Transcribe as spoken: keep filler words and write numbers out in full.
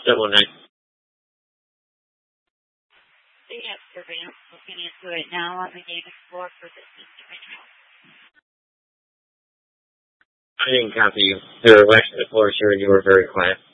Seven one nine. Yes, surveillance looking into it now on the gate floor for this individual. I didn't copy you. There were wax on the floor, sure, and you were very quiet.